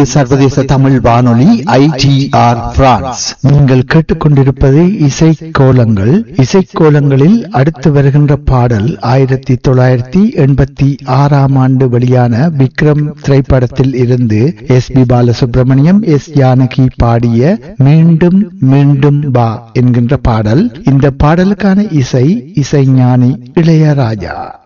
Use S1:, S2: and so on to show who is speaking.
S1: சர்வதேச தமிழ் வானொலி ITR France. நீங்கள் கேட்டுக்கொண்டிருப்பது இசைக்கோலங்கள். இசைக்கோலங்களில் அடுத்து வருகின்ற பாடல் 1986 ஆண்டு வெளியான விக்ரம் திரைப்படத்தில் இருந்து SP பாலசுப்ரமணியம், S ஜானகி பாடிய மீண்டும் மீண்டும் வா என்கின்ற பாடல். இந்த பாடலுக்கான இசைஞானி இளையராஜா.